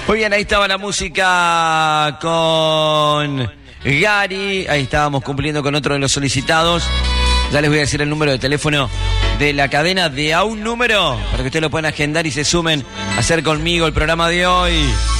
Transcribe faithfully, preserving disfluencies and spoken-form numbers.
Muy bien, ahí estaba la música con Gary. Ahí estábamos cumpliendo con otro de los solicitados. Ya les voy a decir el número de teléfono de la cadena de A Un Número para que ustedes lo puedan agendar y se sumen a hacer conmigo el programa de hoy.